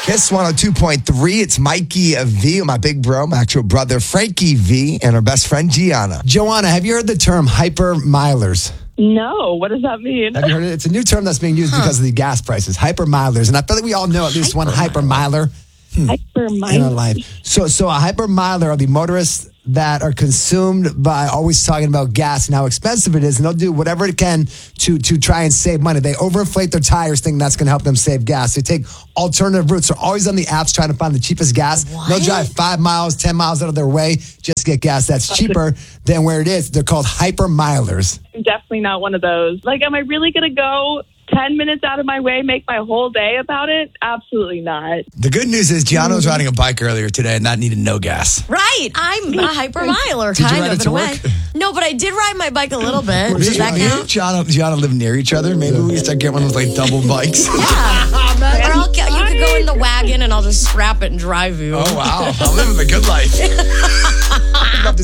Kiss 102.3. It's Mikey V, my big bro, my actual brother Frankie V, and our best friend Gianna. Joanna, have you heard the term hypermilers? No, what does that mean? Have you heard it? It's a new term that's being used because of the gas prices. Hypermilers. And I feel like we all know at least one hypermiler in our life. So a hypermiler are the motorists that are consumed by always talking about gas and how expensive it is, and they'll do whatever it can to try and save money. They overinflate their tires thinking that's going to help them save gas. They take alternative routes. They're always on the apps trying to find the cheapest gas. What? They'll drive 5 miles, 10 miles out of their way just to get gas that's cheaper than where it is. They're called hypermilers. I'm definitely not one of those. Like, am I really going to go 10 minutes out of my way, make my whole day about it? Absolutely not. The good news is Gianna was riding a bike earlier today and that needed no gas. Right. I'm a hypermiler, Did you kind ride of, it in to a way. work? No, but I did ride my bike a little bit. Does that Me and count? Gianna live near each other. Maybe we start getting one of those like double bikes. Yeah. Or you could go in the wagon and I'll just strap it and drive you. Oh, wow. I'm living the good life. Up to